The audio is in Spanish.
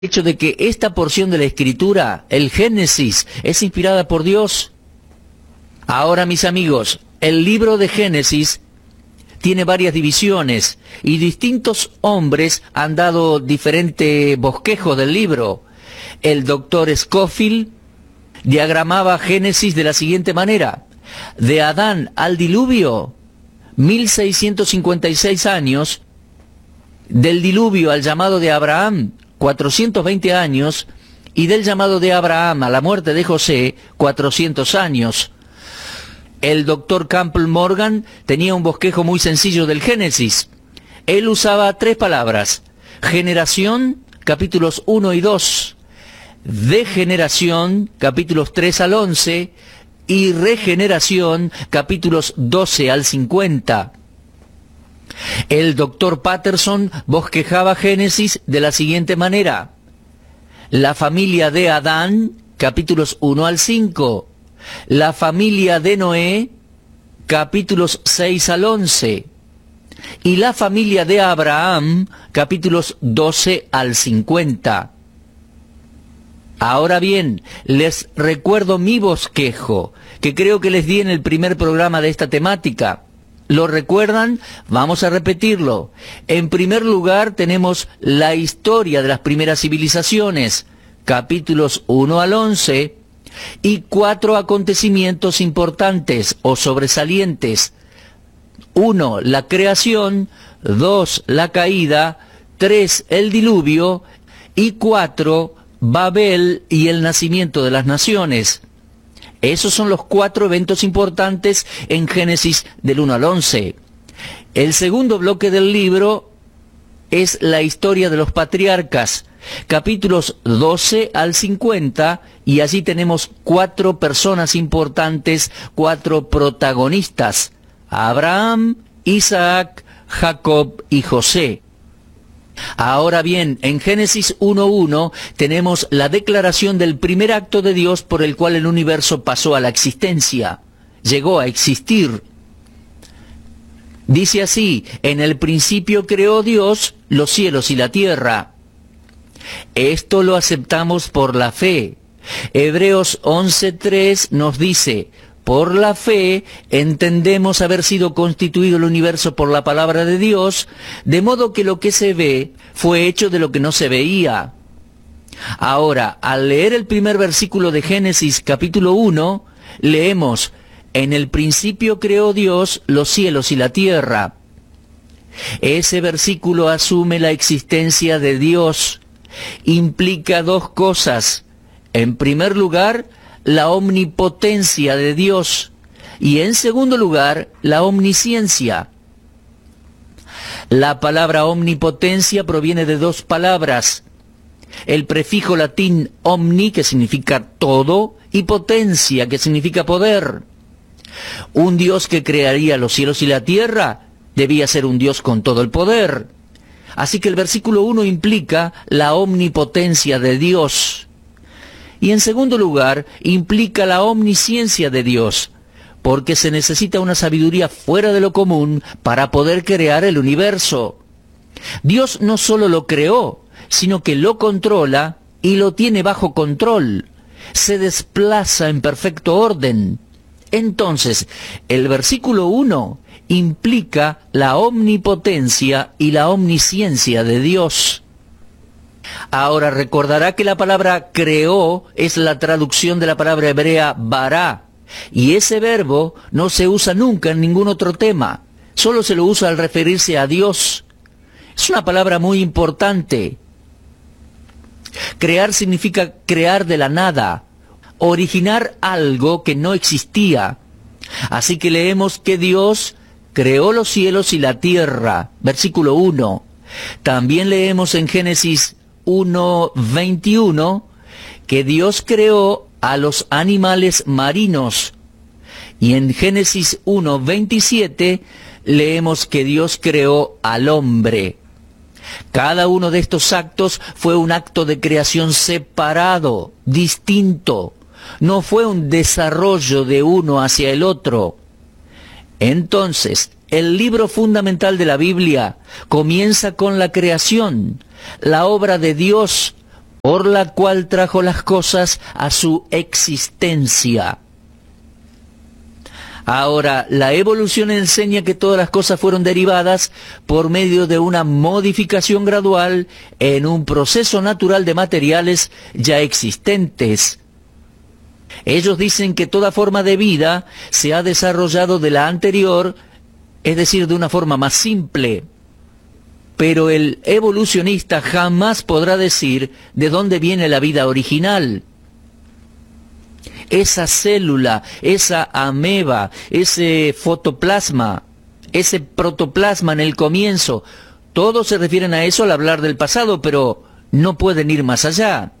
hecho de que esta porción de la Escritura, el Génesis, es inspirada por Dios. Ahora, mis amigos, el libro de Génesis tiene varias divisiones y distintos hombres han dado diferente bosquejo del libro. El doctor Scofield diagramaba Génesis de la siguiente manera: de Adán al diluvio, 1656 años; del diluvio al llamado de Abraham, 420 años; y del llamado de Abraham a la muerte de José, 400 años. El doctor Campbell Morgan tenía un bosquejo muy sencillo del Génesis. Él usaba 3 palabras: generación, capítulos 1 y 2, degeneración, capítulos 3 al 11, y regeneración, capítulos 12 al 50. El doctor Patterson bosquejaba Génesis de la siguiente manera: la familia de Adán, capítulos 1 al 5, la familia de Noé, capítulos 6 al 11, y la familia de Abraham, capítulos 12 al 50. Ahora bien, les recuerdo mi bosquejo, que creo que les di en el primer programa de esta temática. ¿Lo recuerdan? Vamos a repetirlo. En primer lugar tenemos la historia de las primeras civilizaciones, capítulos 1 al 11, y 4 acontecimientos importantes o sobresalientes. 1, la creación; 2, la caída; 3, el diluvio; y 4, Babel y el nacimiento de las naciones. Esos son los 4 eventos importantes en Génesis del 1 al 11. El segundo bloque del libro es la historia de los patriarcas, capítulos 12 al 50, y allí tenemos 4 personas importantes, 4 protagonistas: Abraham, Isaac, Jacob y José. Ahora bien, en Génesis 1:1 tenemos la declaración del primer acto de Dios por el cual el universo pasó a la existencia, llegó a existir. Dice así: en el principio creó Dios los cielos y la tierra. Esto lo aceptamos por la fe. Hebreos 11:3 nos dice: por la fe entendemos haber sido constituido el universo por la palabra de Dios, de modo que lo que se ve fue hecho de lo que no se veía. Ahora, al leer el primer versículo de Génesis capítulo 1, leemos: en el principio creó Dios los cielos y la tierra. Ese versículo asume la existencia de Dios. Implica 2 cosas. En primer lugar, la omnipotencia de Dios, y en segundo lugar, la omnisciencia. La palabra omnipotencia proviene de 2 palabras: el prefijo latín omni, que significa todo, y potencia, que significa poder. Un Dios que crearía los cielos y la tierra debía ser un Dios con todo el poder. Así que el versículo 1 implica la omnipotencia de Dios. Y en segundo lugar, implica la omnisciencia de Dios, porque se necesita una sabiduría fuera de lo común para poder crear el universo. Dios no solo lo creó, sino que lo controla y lo tiene bajo control. Se desplaza en perfecto orden. Entonces, el versículo 1 implica la omnipotencia y la omnisciencia de Dios. Ahora, recordará que la palabra creó es la traducción de la palabra hebrea bará, y ese verbo no se usa nunca en ningún otro tema, solo se lo usa al referirse a Dios. Es una palabra muy importante. Crear significa crear de la nada, originar algo que no existía. Así que leemos que Dios creó los cielos y la tierra, versículo 1. También leemos en Génesis 1:21 que Dios creó a los animales marinos, y en Génesis 1:27 leemos que Dios creó al hombre. Cada uno de estos actos fue un acto de creación separado, distinto. No fue un desarrollo de uno hacia el otro. Entonces, el libro fundamental de la Biblia comienza con la creación, la obra de Dios por la cual trajo las cosas a su existencia. Ahora, la evolución enseña que todas las cosas fueron derivadas por medio de una modificación gradual en un proceso natural de materiales ya existentes. Ellos dicen que toda forma de vida se ha desarrollado de la anterior, es decir, de una forma más simple. Pero el evolucionista jamás podrá decir de dónde viene la vida original. Esa célula, esa ameba, ese fotoplasma, ese protoplasma en el comienzo, todos se refieren a eso al hablar del pasado, pero no pueden ir más allá.